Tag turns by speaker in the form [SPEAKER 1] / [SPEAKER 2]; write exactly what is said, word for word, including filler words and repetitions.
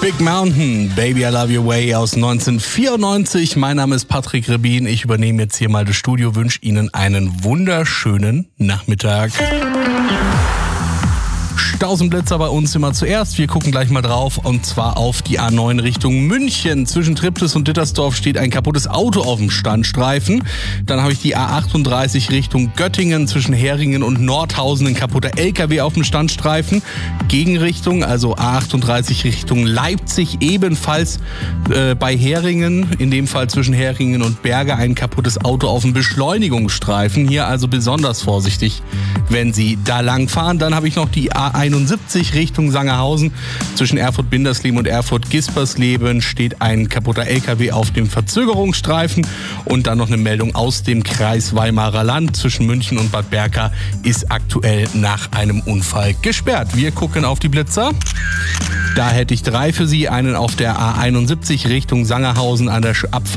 [SPEAKER 1] Big Mountain, Baby I Love Your Way aus neunzehnhundertvierundneunzig. Mein Name ist Patrick Rebin. Ich übernehme jetzt hier mal das Studio, wünsche Ihnen einen wunderschönen Nachmittag. Stausenblitzer bei uns immer zuerst. Wir gucken gleich mal drauf und zwar auf die A neun Richtung München. Zwischen Triptis und Dittersdorf steht ein kaputtes Auto auf dem Standstreifen. Dann habe ich die A achtunddreißig Richtung Göttingen. Zwischen Heringen und Nordhausen ein kaputter L K W auf dem Standstreifen. Gegenrichtung, also A achtunddreißig Richtung Leipzig, ebenfalls äh, bei Heringen. In dem Fall zwischen Heringen und Berge ein kaputtes Auto auf dem Beschleunigungsstreifen. Hier also besonders vorsichtig, wenn Sie da lang fahren. Dann habe ich noch die A einundsiebzig Richtung Sangerhausen. Zwischen Erfurt-Bindersleben und Erfurt-Gispersleben steht ein kaputter L K W auf dem Verzögerungsstreifen. Und dann noch eine Meldung aus dem Kreis Weimarer Land. Zwischen München und Bad Berka ist aktuell nach einem Unfall gesperrt. Wir gucken auf die Blitzer. Da hätte ich drei für Sie. Einen auf der A einundsiebzig Richtung Sangerhausen an der Abfahrt